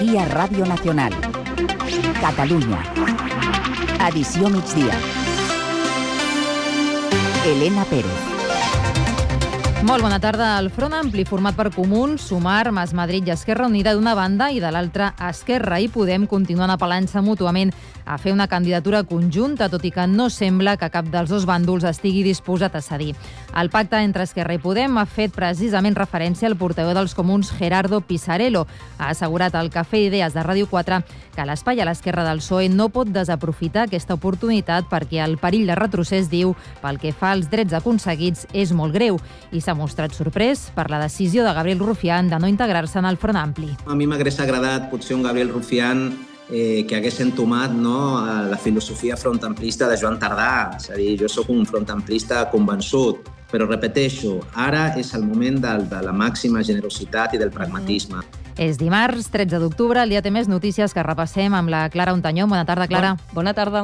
Via Ràdio Nacional. Catalunya. Edició migdia. Elena Pérez. Molt bona tarda. El Front Ampli, format per Comuns, Sumar, Mas Madrid i Esquerra Unida d'una banda i de l'altra Esquerra i Podem, continuen apel·lant-se mútuament a fer una candidatura conjunta, tot i que no sembla que cap dels dos bàndols estigui disposat a cedir. El pacte entre Esquerra i Podem ha fet precisament referència al portaveu dels Comuns, Gerardo Pisarello. Ha assegurat al Cafè Idees de Ràdio 4 que l'espai a l'esquerra del PSOE no pot desaprofitar aquesta oportunitat perquè el perill de retrocés, diu, pel que fa als drets aconseguits, és molt greu i s'ha mostrat sorprès per la decisió de Gabriel Rufián de no integrar-se en el Front Ampli. A mi m'hagués agradat potser un Gabriel Rufián que hagués entomat la filosofia frontamplista de Joan Tardà. És a dir, jo sóc un frontamplista convençut, però repeteixo, ara és el moment de la màxima generositat i del pragmatisme. És dimarts, 13 d'octubre, el dia té més notícies que repassem amb la Clara Ontanyó. Bona tarda, Clara. Bona tarda.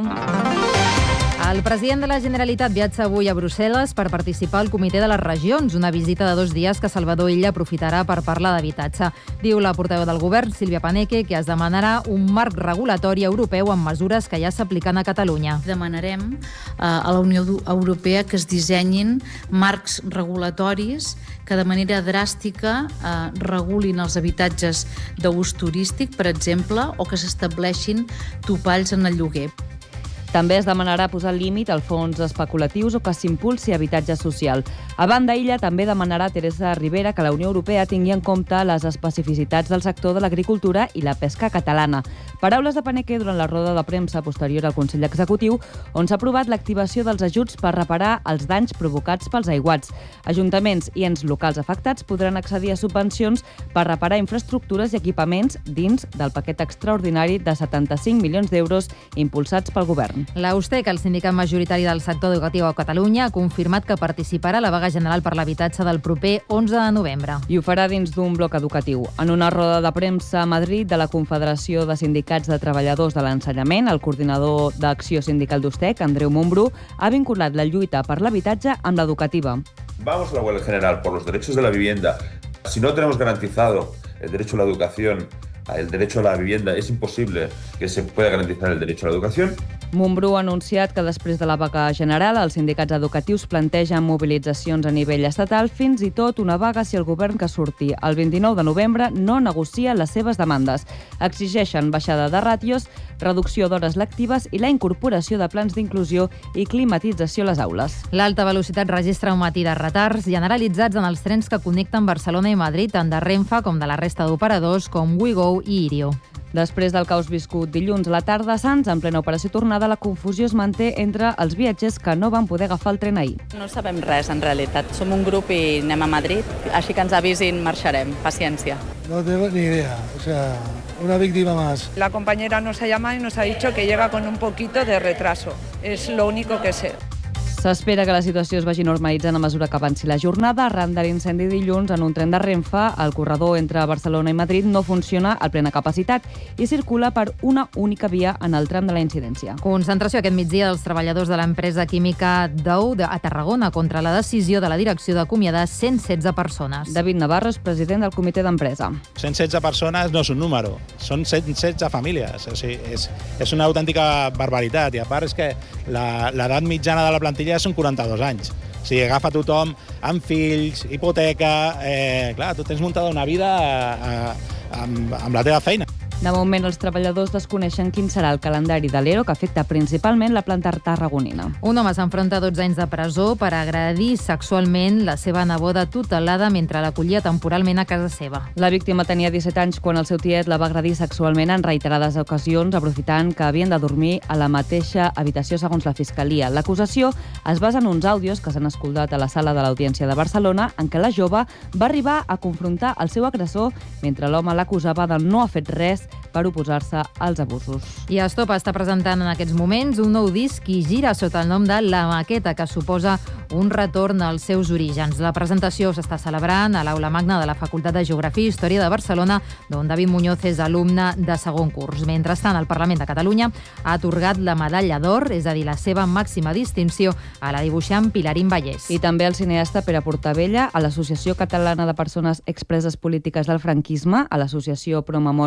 El president de la Generalitat viatja avui a Brussel·les per participar al Comitè de les Regions, una visita de 2 dies que Salvador Illa aprofitarà per parlar d'habitatge. Diu la portaveu del govern, Sílvia Paneque, que es demanarà un marc regulatori europeu amb mesures que ja s'apliquen a Catalunya. Demanarem a la Unió Europea que es dissenyin marcs regulatoris que de manera dràstica regulin els habitatges d'ús turístic, per exemple, o que s'estableixin topalls en el lloguer. També es demanarà posar límit als fons especulatius o que s'impulsi habitatge social. A banda, Illa també demanarà a Teresa Ribera que la Unió Europea tingui en compte les especificitats del sector de l'agricultura i la pesca catalana. Paraules de Paneque durant la roda de premsa posterior al Consell Executiu, on s'ha aprovat l'activació dels ajuts per reparar els danys provocats pels aiguats. Ajuntaments i ens locals afectats podran accedir a subvencions per reparar infraestructures i equipaments dins del paquet extraordinari de 75 milions d'euros impulsats pel govern. La USTEC, el sindicat majoritari del sector educatiu a Catalunya, ha confirmat que participarà a la vaga general per l'habitatge del proper 11 de novembre. I ho farà dins d'un bloc educatiu. En una roda de premsa a Madrid de la Confederació de Sindicats de Treballadors de l'Ensenyament, el coordinador d'Acció Sindical d'USTEC, Andreu Montbrú, ha vinculat la lluita per l'habitatge amb l'educativa. Vamos a la huelga general por los derechos de la vivienda. Si no tenemos garantizado el derecho a la educación, el derecho a la vivienda, es imposible que se pueda garantizar el derecho a la educación. Montbrú ha anunciat que després de la vaga general els sindicats educatius plantegen mobilitzacions a nivell estatal, fins i tot una vaga si el govern que surti el 29 de novembre no negocia les seves demandes. Exigeixen baixada de ràtios, reducció d'hores lectives i la incorporació de plans d'inclusió i climatització a les aules. L'alta velocitat registra un matí de retards generalitzats en els trens que connecten Barcelona i Madrid, tant de Renfe com de la resta d'operadors com WeGo i Irio. Després del caos viscut dilluns a la tarda a Sants, en plena operació tornada, la confusió es manté entre els viatgers que no van poder agafar el tren ahir. No sabem res, en realitat. Som un grup i anem a Madrid, així que ens avisin, marxarem. Paciència. No tengo ni idea, o sea, una víctima más. La compañera nos ha llamado y nos ha dicho que llega con un poquito de retraso. Es lo único que sé. S'espera que la situació es vagi normalitzant a mesura que avanci la jornada. Arran de l'incendi dilluns en un tren de Renfe, el corredor entre Barcelona i Madrid no funciona a plena capacitat i circula per una única via en el tram de la incidència. Concentració aquest migdia dels treballadors de l'empresa química Dow a Tarragona contra la decisió de la direcció d'acomiadar 116 persones. David Navarro és president del comitè d'empresa. 116 persones no és un número, són 116 famílies. O sigui, és una autèntica barbaritat. I a part és que l'edat mitjana de la plantilla són 42 anys. O sigui, agafa tothom amb fills, hipoteca... Clar, tu tens muntada una vida amb la teva feina. De moment, els treballadors desconeixen quin serà el calendari de l'ERO, que afecta principalment la planta tarragonina. Un home s'enfronta a 12 anys de presó per agredir sexualment la seva neboda tutelada mentre l'acollia temporalment a casa seva. La víctima tenia 17 anys quan el seu tiet la va agredir sexualment en reiterades ocasions, aprofitant que havien de dormir a la mateixa habitació, segons la Fiscalia. L'acusació es basa en uns àudios que s'han escoltat a la sala de l'Audiència de Barcelona, en què la jove va arribar a confrontar el seu agressor mentre l'home l'acusava de no haver fet res per oposar-se als abusos. I Estopa està presentant en aquests moments un nou disc i gira sota el nom de La Maqueta, que suposa un retorn als seus orígens. La presentació s'està celebrant a l'Aula Magna de la Facultat de Geografia i Història de Barcelona, d'on David Muñoz és alumne de segon curs. Mentrestant, el Parlament de Catalunya ha atorgat la Medalla d'Or, és a dir, la seva màxima distinció, a la dibuixant Pilarín Vallès. I també al cineasta Pere Portabella, a l'Associació Catalana de Persones Expreses Polítiques del Franquisme, a l'Associació Pro Memòria dels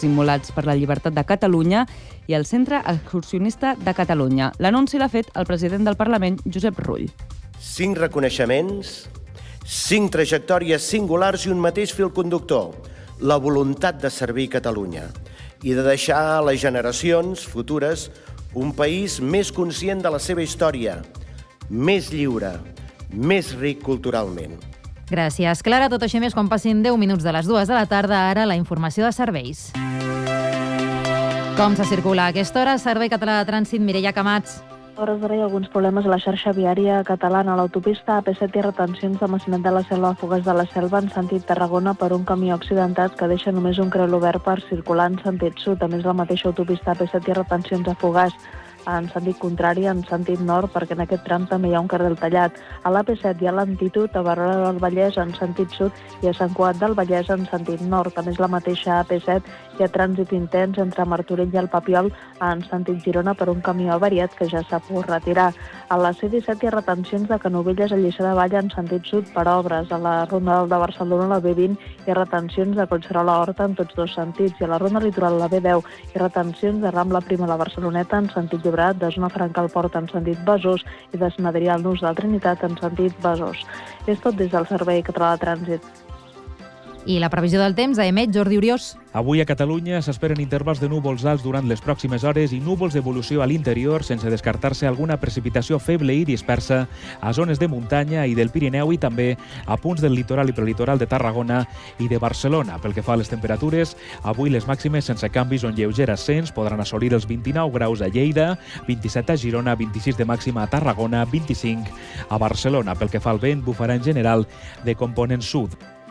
Immolats per la Llibertat de Catalunya i el Centre Excursionista de Catalunya. L'anunci l'ha fet el president del Parlament, Josep Rull. 5 reconeixements, 5 trajectòries singulars i un mateix fil conductor, la voluntat de servir Catalunya i de deixar a les generacions futures un país més conscient de la seva història, més lliure, més ric culturalment. Gràcies, Clara. Tot això més quan passin 10 minuts de les 2 de la tarda. Ara la informació de serveis. Com se circula a aquesta hora? Servei Català de Trànsit, Mireia Camats. A hores d'ara hi ha alguns problemes a la xarxa viària catalana. A l'autopista AP7 hi ha retencions de Maçanet de la Selva a Fogars de la Selva en sentit Tarragona per un camió accidentat que deixa només un creuer obert per circular en sentit sud. A més, la mateixa autopista AP7 hi ha retencions a Fogars en sentit contrari, en sentit nord, perquè en aquest tram també hi ha un carril tallat. A l'AP7 hi ha lentitud a Barberà del Vallès en sentit sud i a Sant Cugat del Vallès en sentit nord. A més, la mateixa AP7 hi ha trànsit intens entre Martorell i el Papiol en sentit Girona per un camió avariat que ja s'ha pogut retirar. A la C-17 hi ha retencions de Canovelles a Lliçà de Vall en sentit sud per obres. A la Ronda de Barcelona, la B20, hi ha retencions de Collserola a Horta en tots dos sentits. I a la Ronda Litoral, la B10, hi ha retencions de Rambla Prima a la Barceloneta en sentit Llobregat, de Zona Franca al Port en sentit Besòs i de Sant Adrià al Nus del Trinitat en sentit Besòs. És tot des del Servei Català de Trànsit. I la previsió del temps a emet Jordi Oriós. Avui a Catalunya s'esperen intervals de núvols alts durant les pròximes hores i núvols d'evolució a l'interior, sense descartar-se alguna precipitació feble i dispersa a zones de muntanya i del Pirineu i també a punts del litoral i prelitoral de Tarragona i de Barcelona. Pel que fa a les temperatures, avui les màximes sense canvis o en lleuger ascens podran assolir els 29 graus a Lleida, 27 a Girona, 26 de màxima a Tarragona, 25 a Barcelona. Pel que fa al vent, bufarà en general de component sud.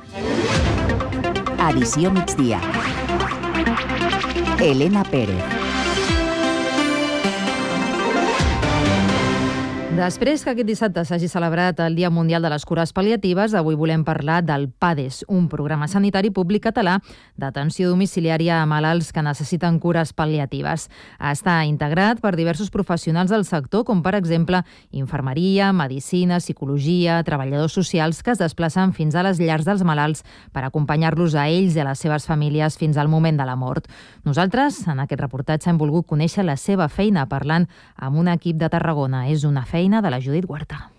Edició migdia. Elena Pérez. Després que aquest dissabte s'hagi celebrat el Dia Mundial de les Cures Pal·liatives, avui volem parlar del PADES, un programa sanitari públic català d'atenció domiciliària a malalts que necessiten cures pal·liatives. Està integrat per diversos professionals del sector, com per exemple infermeria, medicina, psicologia, treballadors socials que es desplacen fins a les llars dels malalts per acompanyar-los a ells i a les seves famílies fins al moment de la mort. Nosaltres, en aquest reportatge, hem volgut conèixer la seva feina parlant amb un equip de Tarragona. És una feina de la Judit Huerta.